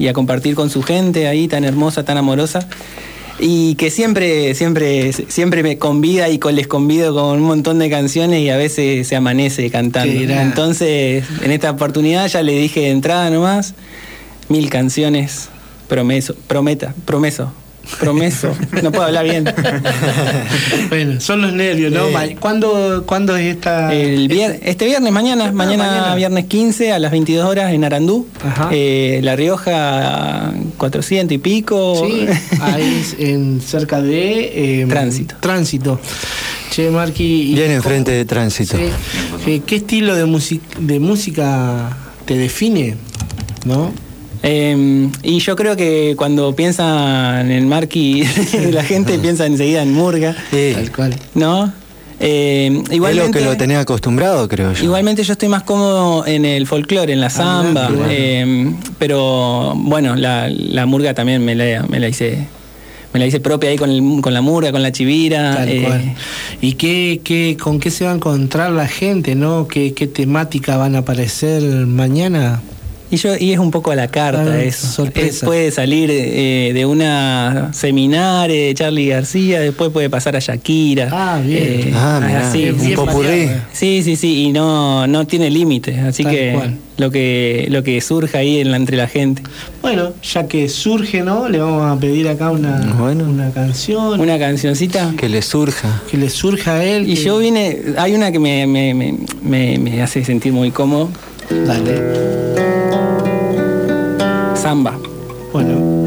y a compartir con su gente ahí tan hermosa, tan amorosa. Y que siempre me convida y les convido con un montón de canciones y a veces se amanece cantando. Entonces, en esta oportunidad ya le dije de entrada nomás, 1000 canciones, promeso. No puedo hablar bien. Bueno, son los nervios, ¿no? ¿Cuándo es esta? Este viernes, mañana viernes 15 a las 22 horas en Arandú. La Rioja 400 y pico. Sí, ahí cerca de Tránsito. Che, Marqui. Bien enfrente de Tránsito. Sí. ¿Qué estilo de música te define? ¿No? Y yo creo que cuando piensan en Marqui, la gente piensa enseguida en murga. Tal cual. ¿No? Igualmente, es lo que lo tenía acostumbrado, creo yo. Igualmente yo estoy más cómodo en el folclore, en la samba. Bueno. Pero bueno, la murga también me la hice propia ahí con la murga, con la chivira. Tal cual. ¿Y con qué se va a encontrar la gente, no? ¿Qué temática van a aparecer mañana? Y es un poco a la carta eso. Sorpresa. Puede salir de una Seminare de Charly García, después puede pasar a Shakira. Bien. Así, un popurrí. Sí, y no tiene límites, así Tal que cual. lo que surja ahí entre la gente. Bueno, ya que surge, ¿no? Le vamos a pedir acá una canción. Una cancioncita. Que le surja. Que le surja a él. Y yo hay una que me hace sentir muy cómodo. Dale. Samba. Bueno.